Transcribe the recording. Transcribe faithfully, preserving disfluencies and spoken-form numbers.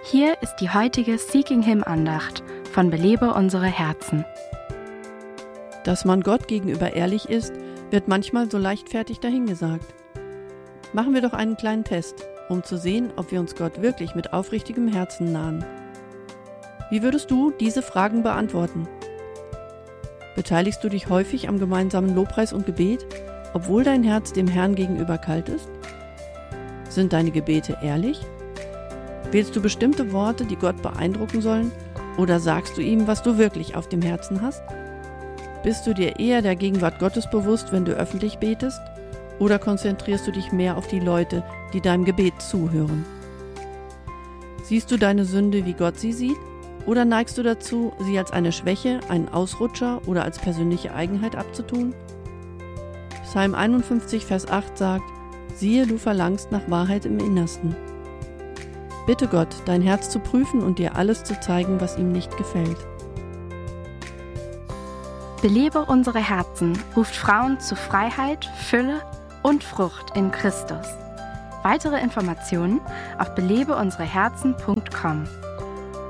Hier ist die heutige Seeking Him Andacht von Belebe unsere Herzen. Dass man Gott gegenüber ehrlich ist, wird manchmal so leichtfertig dahingesagt. Machen wir doch einen kleinen Test, um zu sehen, ob wir uns Gott wirklich mit aufrichtigem Herzen nahen. Wie würdest du diese Fragen beantworten? Beteiligst du dich häufig am gemeinsamen Lobpreis und Gebet, obwohl dein Herz dem Herrn gegenüber kalt ist? Sind deine Gebete ehrlich? Wählst du bestimmte Worte, die Gott beeindrucken sollen, oder sagst du ihm, was du wirklich auf dem Herzen hast? Bist du dir eher der Gegenwart Gottes bewusst, wenn du öffentlich betest, oder konzentrierst du dich mehr auf die Leute, die deinem Gebet zuhören? Siehst du deine Sünde, wie Gott sie sieht, oder neigst du dazu, sie als eine Schwäche, einen Ausrutscher oder als persönliche Eigenheit abzutun? Psalm einundfünfzig, Vers acht sagt: Siehe, du verlangst nach Wahrheit im Innersten. Bitte Gott, dein Herz zu prüfen und dir alles zu zeigen, was ihm nicht gefällt. Belebe unsere Herzen ruft Frauen zu Freiheit, Fülle und Frucht in Christus. Weitere Informationen auf belebe unsere herzen punkt com.